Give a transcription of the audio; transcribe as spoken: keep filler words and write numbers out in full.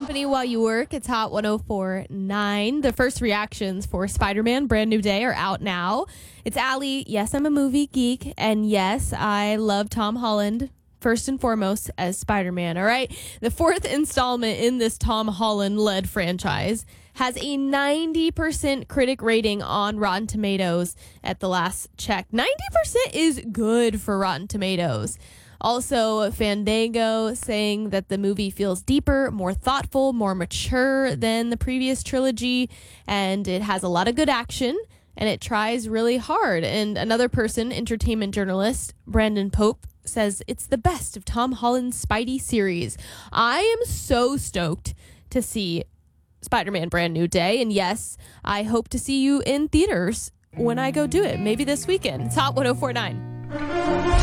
company while you work. It's Hot one oh four point nine. The first reactions for Spider-Man Brand New Day are out now. It's Allie. Yes, I'm a movie geek. And yes, I love Tom Holland first and foremost as Spider-Man. All right. The fourth installment in this Tom Holland-led franchise has a ninety percent critic rating on Rotten Tomatoes at the last check. ninety percent is good for Rotten Tomatoes. Also, Fandango saying that the movie feels deeper, more thoughtful, more mature than the previous trilogy, and it has a lot of good action, and it tries really hard. And another person, entertainment journalist Brandon Pope, says it's the best of Tom Holland's Spidey series. I am so stoked to see Spider-Man Brand New Day, and yes, I hope to see you in theaters when I go do it, maybe this weekend. It's Hot one oh four point nine.